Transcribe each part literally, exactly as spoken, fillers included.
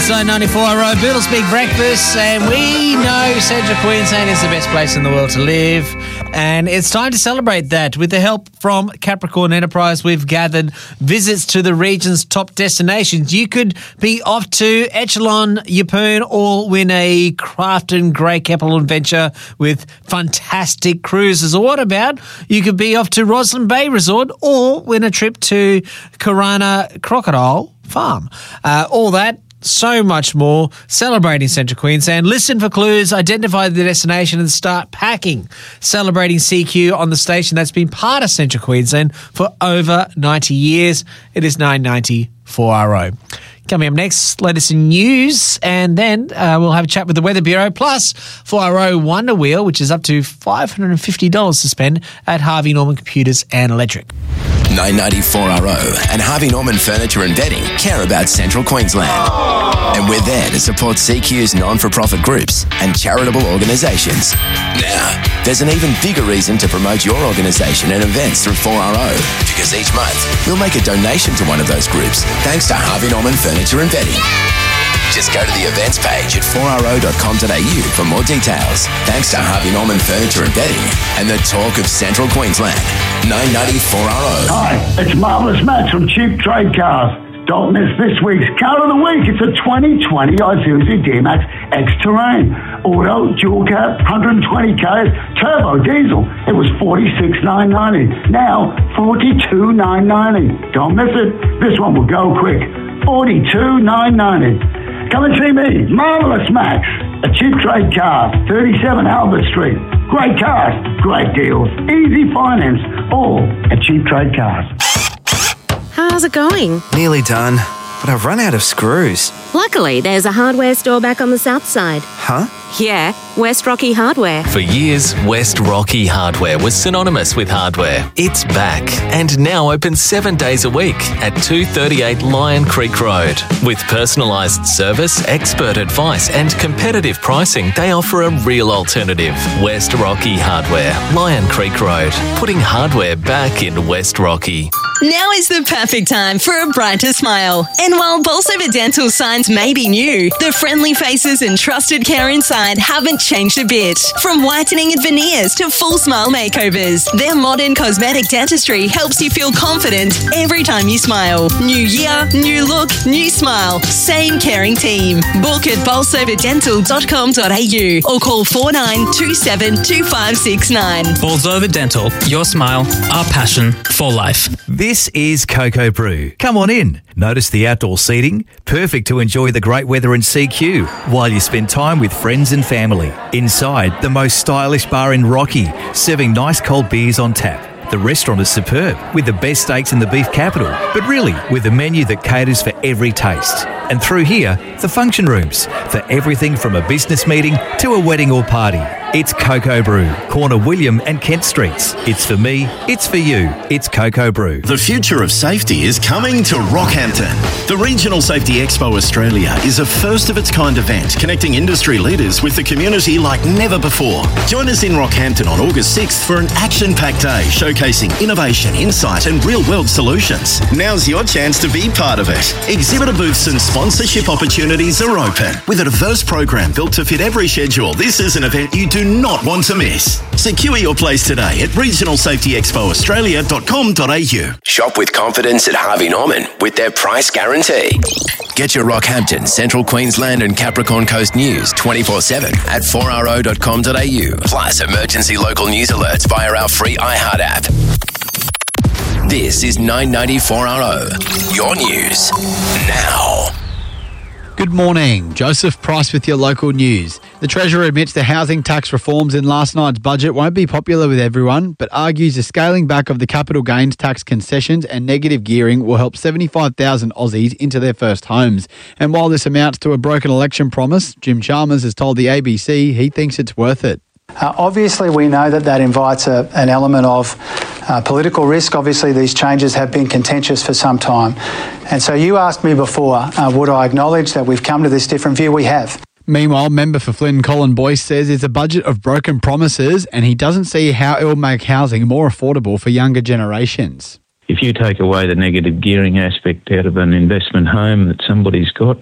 It's nine ninety-four Road, Beatles Big Breakfast, and we know Central Queensland is the best place in the world to live, and it's time to celebrate that. With the help from Capricorn Enterprise, we've gathered visits to the region's top destinations. You could be off to Echelon, Yeppoon, or win a Crafton Grey Capital adventure with fantastic cruises. Or what about you could be off to Roslyn Bay Resort or win a trip to Corana Crocodile Farm. Uh, all that, so much more, celebrating Central Queensland. Listen for clues, identify the destination and start packing. Celebrating C Q on the station that's been part of Central Queensland for over ninety years. It is nine ninety four R O. Coming up next, latest in news, and then uh, we'll have a chat with the Weather Bureau, plus four R O Wonder Wheel, which is up to five hundred fifty dollars to spend at Harvey Norman Computers and Electric. nine ninety-four R O and Harvey Norman Furniture and Bedding care about Central Queensland. And we're there to support C Q's non-for-profit groups and charitable organisations. Now, there's an even bigger reason to promote your organisation and events through four R O, because each month we'll make a donation to one of those groups thanks to Harvey Norman Furniture and Bedding. Just go to the events page at four R O dot com dot A U for more details. Thanks to Harvey Norman Furniture and Bedding and the talk of Central Queensland. nine ninety-four R O. Hi, it's Marvellous Max from Cheap Trade Cars. Don't miss this week's Car of the Week. It's a twenty twenty Isuzu D-Max X-Terrain. Auto, dual cab, one hundred twenty k's, turbo diesel. It was forty-six thousand nine hundred ninety. Now, forty-two thousand nine hundred ninety. Don't miss it. This one will go quick. forty-two thousand nine hundred ninety. Come and see me, Marvellous Max, at Cheap Trade Cars, thirty-seven Albert Street. Great cars, great deals, easy finance, all at Cheap Trade Cars. How's it going? Nearly done, but I've run out of screws. Luckily, there's a hardware store back on the south side. Huh? Yeah, West Rocky Hardware. For years, West Rocky Hardware was synonymous with hardware. It's back and now open seven days a week at two thirty-eight Lion Creek Road. With personalised service, expert advice and competitive pricing, they offer a real alternative. West Rocky Hardware, Lion Creek Road, putting hardware back in West Rocky. Now is the perfect time for a brighter smile. And while Bolsover Dental signs may be new, the friendly faces and trusted care inside haven't changed a bit. From whitening and veneers to full smile makeovers, their modern cosmetic dentistry helps you feel confident every time you smile. New year, new look, new smile. Same caring team. Book at bolsover dental dot com dot A U or call four nine two seven two five six nine. Bolsover Dental, your smile, our passion for life. This is Cocoa Brew. Come on in. Notice the outdoor seating, perfect to enjoy the great weather in C Q while you spend time with friends and family. Inside, the most stylish bar in Rocky, serving nice cold beers on tap. The restaurant is superb, with the best steaks in the beef capital, but really with a menu that caters for every taste. And through here, the function rooms, for everything from a business meeting to a wedding or party. It's Cocoa Brew, corner William and Kent Streets. It's for me, it's for you, it's Cocoa Brew. The future of safety is coming to Rockhampton. The Regional Safety Expo Australia is a first-of-its-kind event connecting industry leaders with the community like never before. Join us in Rockhampton on August sixth for an action-packed day showcasing innovation, insight and real-world solutions. Now's your chance to be part of it. Exhibitor booths and sponsorship opportunities are open. With a diverse program built to fit every schedule, this is an event you do not want to miss. Secure your place today at regional safety expo australia dot com dot A U. Shop with confidence at Harvey Norman with their price guarantee. Get your Rockhampton, Central Queensland and Capricorn Coast news twenty-four seven at four R O dot com dot A U. Plus emergency local news alerts via our free iHeart app. This is nine ninety-four R O. Your news now. Good morning. Joseph Price with your local news. The Treasurer admits the housing tax reforms in last night's budget won't be popular with everyone, but argues the scaling back of the capital gains tax concessions and negative gearing will help seventy-five thousand Aussies into their first homes. And while this amounts to a broken election promise, Jim Chalmers has told the A B C he thinks it's worth it. Uh, obviously, we know that that invites a, an element of uh, political risk. Obviously, these changes have been contentious for some time. And so you asked me before, uh, would I acknowledge that we've come to this different view? We have. Meanwhile, member for Flynn Colin Boyce says it's a budget of broken promises and he doesn't see how it will make housing more affordable for younger generations. If you take away the negative gearing aspect out of an investment home that somebody's got,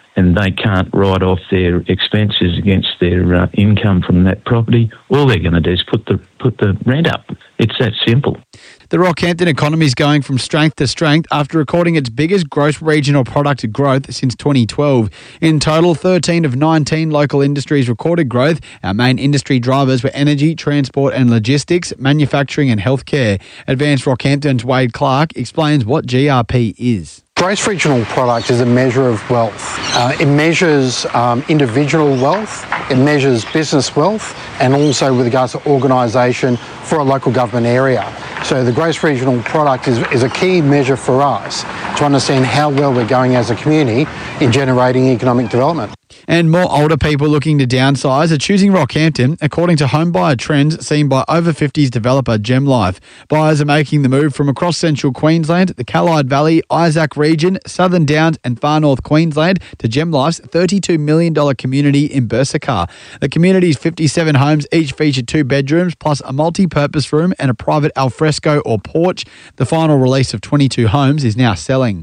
and they can't write off their expenses against their uh, income from that property, all they're going to do is put the put the rent up. It's that simple. The Rockhampton economy is going from strength to strength after recording its biggest gross regional product growth since twenty twelve. In total, thirteen of nineteen local industries recorded growth. Our main industry drivers were energy, transport and logistics, manufacturing and healthcare. Advanced Rockhampton's Wade Clark explains what G R P is. Gross regional product is a measure of wealth. Uh, it measures um, individual wealth, it measures business wealth, and also with regards to organisation for a local government area. So the gross regional product is, is a key measure for us to understand how well we're going as a community in generating economic development. And more older people looking to downsize are choosing Rockhampton, according to home buyer trends seen by over fifties developer GemLife. Buyers are making the move from across central Queensland, the Callide Valley, Isaac region, Southern Downs and far north Queensland to GemLife's thirty-two million dollars community in Bursacar. The community's fifty-seven homes each feature two bedrooms plus a multi-purpose room and a private alfresco or porch. The final release of twenty-two homes is now selling.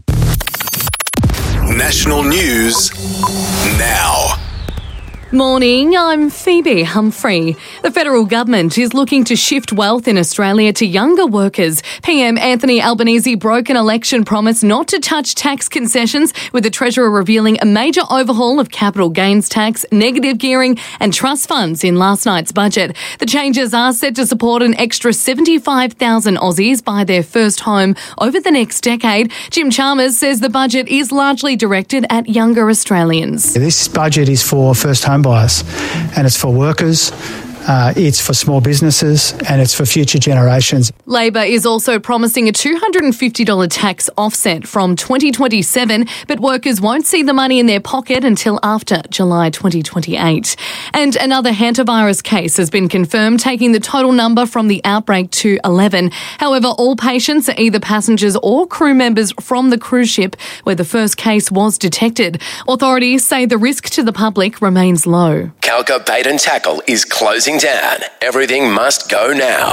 National news now. Morning, I'm Phoebe Humphrey. The federal government is looking to shift wealth in Australia to younger workers. P M Anthony Albanese broke an election promise not to touch tax concessions, with the Treasurer revealing a major overhaul of capital gains tax, negative gearing and trust funds in last night's budget. The changes are set to support an extra seventy-five thousand Aussies buy their first home over the next decade. Jim Chalmers says the budget is largely directed at younger Australians. This budget is for first home buyers, and it's for workers, uh, it's for small businesses, and it's for future generations. Labor is also promising a two hundred fifty dollars tax offset from twenty twenty-seven, but workers won't see the money in their pocket until after July twenty twenty-eight. And another hantavirus case has been confirmed, taking the total number from the outbreak to eleven. However, all patients are either passengers or crew members from the cruise ship where the first case was detected. Authorities say the risk to the public remains low. Calca Bait and Tackle is closing down. Everything must go now.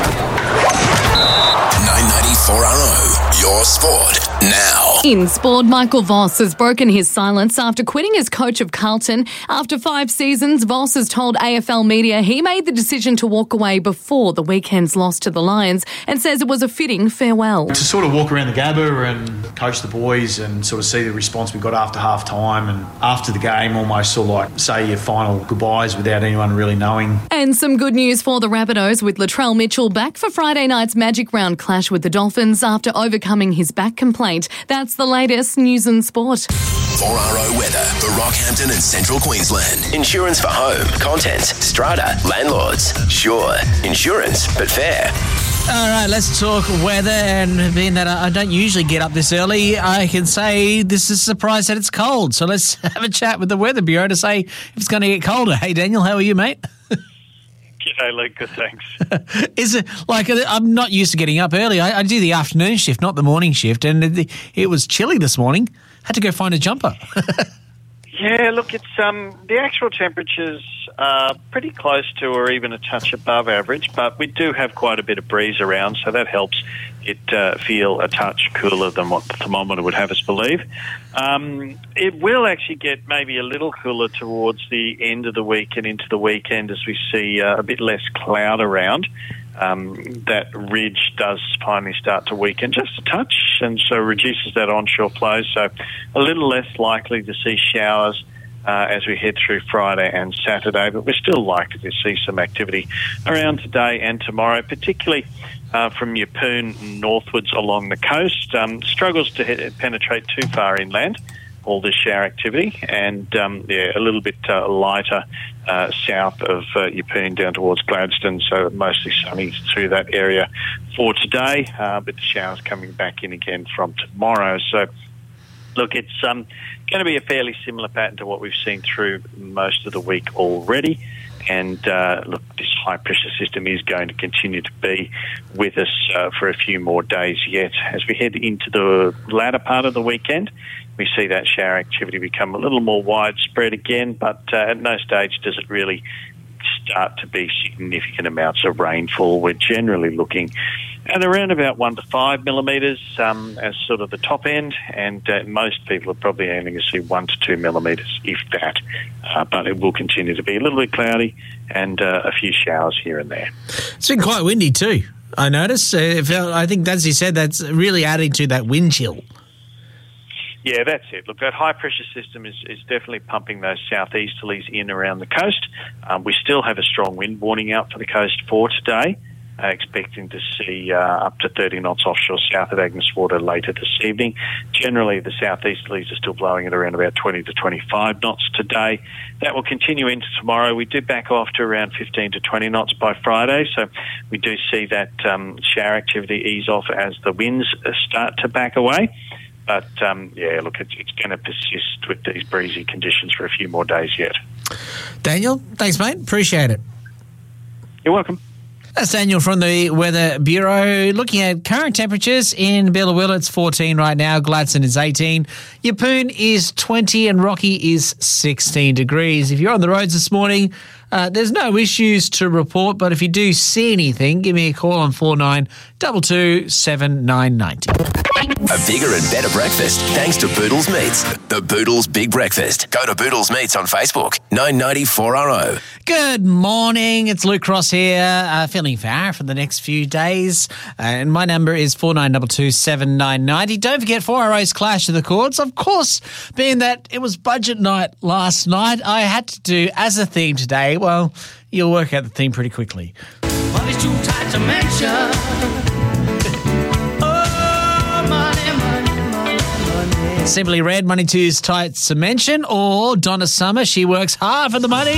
nine ninety-four R O, your sport now. In sport, Michael Voss has broken his silence after quitting as coach of Carlton. After five seasons, Voss has told A F L media he made the decision to walk away before the weekend's loss to the Lions and says it was a fitting farewell. To sort of walk around the Gabba and coach the boys and sort of see the response we got after half time and after the game, almost sort of like say your final goodbyes without anyone really knowing. And some good news for the Rabbitohs, with Latrell Mitchell back for Friday night's Magic Round clash with the Dolphins after overcoming his back complaint. That's the latest news and sport. four R O weather for Rockhampton and Central Queensland. Insurance for home, contents, strata, landlords. Sure, insurance, but fair. All right, let's talk weather. And being that I don't usually get up this early, I can say this is a surprise that it's cold. So let's have a chat with the Weather Bureau to say if it's going to get colder. Hey, Daniel, how are you, mate? G'day, Luke. Good, thanks. Is it like I'm not used to getting up early? I, I do the afternoon shift, not the morning shift, and it, it was chilly this morning. Had to go find a jumper. Yeah, look, it's um the actual temperatures are pretty close to or even a touch above average, but we do have quite a bit of breeze around, so that helps it uh, feel a touch cooler than what the thermometer would have us believe. Um, it will actually get maybe a little cooler towards the end of the week and into the weekend as we see uh, a bit less cloud around. Um, that ridge does finally start to weaken just a touch, and so reduces that onshore flow, so a little less likely to see showers uh, as we head through Friday and Saturday, but we're still likely to see some activity around today and tomorrow, particularly uh, from Yeppoon northwards along the coast. Um, struggles to hit, penetrate too far inland, all this shower activity, and um, yeah, a little bit uh, lighter uh, south of uh, Yeppoon down towards Gladstone, so mostly sunny through that area for today, uh, but the showers coming back in again from tomorrow. So look, it's um, going to be a fairly similar pattern to what we've seen through most of the week already. And uh, look, this high-pressure system is going to continue to be with us uh, for a few more days yet. As we head into the latter part of the weekend, we see that shower activity become a little more widespread again, but uh, at no stage does it really start to be significant amounts of rainfall. We're generally looking at around about one to five millimetres um, as sort of the top end, and uh, most people are probably aiming to see one to two millimetres, if that. Uh, but it will continue to be a little bit cloudy and uh, a few showers here and there. It's been quite windy too, I noticed. Uh, it felt, I think, as you said, that's really adding to that wind chill. Yeah, that's it. Look, that high-pressure system is, is definitely pumping those southeasterlies in around the coast. Um, we still have a strong wind warning out for the coast for today, uh, expecting to see uh, up to thirty knots offshore south of Agnes Water later this evening. Generally, the southeasterlies are still blowing at around about twenty to twenty-five knots today. That will continue into tomorrow. We do back off to around fifteen to twenty knots by Friday, so we do see that um, shower activity ease off as the winds start to back away. But, um, yeah, look, it's, it's going to persist with these breezy conditions for a few more days yet. Daniel, thanks, mate. Appreciate it. You're welcome. That's Daniel from the Weather Bureau. Looking at current temperatures in Billawilla, it's fourteen right now. Gladstone is eighteen. Yeppoon is twenty and Rocky is sixteen degrees. If you're on the roads this morning, uh, there's no issues to report, but if you do see anything, give me a call on four nine two two seven nine nine zero. A bigger and better breakfast thanks to Boodles Meats. The Boodles Big Breakfast. Go to Boodles Meats on Facebook. nine ninety four R O. Good morning. It's Luke Cross here, uh, feeling fair for the next few days. Uh, and my number is four nine two two seven nine nine zero. Don't forget four R O's Clash of the Chords. Of course, being that it was budget night last night, I had to do as a theme today. Well, you'll work out the theme pretty quickly. Money's too tight to mention. Simply Red, Money Two's Tights to mention, or Donna Summer, She Works Hard for the Money.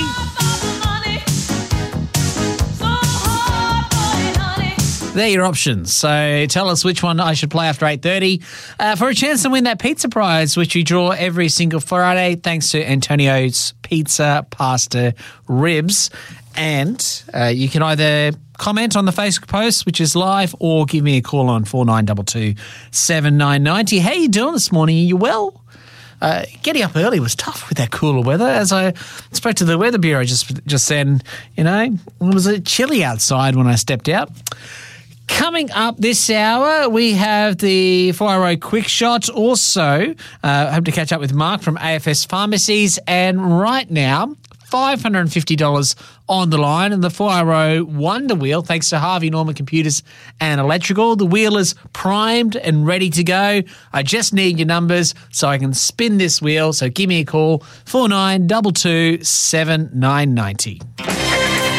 They're your options. So tell us which one I should play after eight thirty uh, for a chance to win that pizza prize, which we draw every single Friday, thanks to Antonio's Pizza Pasta Ribs. And uh, you can either comment on the Facebook post, which is live, or give me a call on four nine two two seven nine nine zero. How you doing this morning? Are you well? Uh, getting up early was tough with that cooler weather. As I spoke to the Weather Bureau just just then, you know, it was a chilly outside when I stepped out. Coming up this hour, we have the four R O Quick Shot. Also, uh, hope to catch up with Mark from A F S Pharmacies. And right now, five hundred fifty dollars on the line, and the four R O Wonder Wheel, thanks to Harvey Norman Computers and Electrical. The wheel is primed and ready to go. I just need your numbers so I can spin this wheel. So give me a call, four nine two two seven nine nine zero.